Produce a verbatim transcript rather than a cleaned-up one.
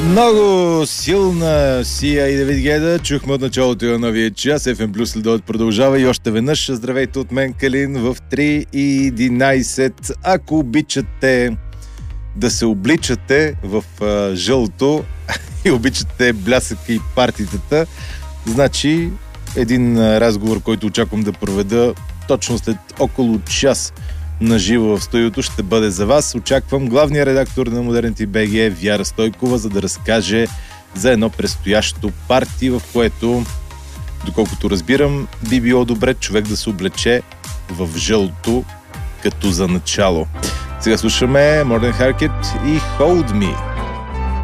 Много силна Сия и Давид Геда. Чухме от началото на новия час. еф ем Плюс следоват продължава и още веднъж здравейте от мен, Калин, в три и единайсет. Ако обичате да се обличате в а, жълто и обичате блясъка и партитата, значи един а, разговор, който очаквам да проведа точно след около час на живо в студиото, ще бъде за вас. Очаквам главния редактор на Модерен ти би джи Вяра Стойкова, за да разкаже за едно предстоящо парти, в което, доколкото разбирам, би било добре човек да се облече в жълто като за начало. Сега слушаме Морден Харкет и Hold Me.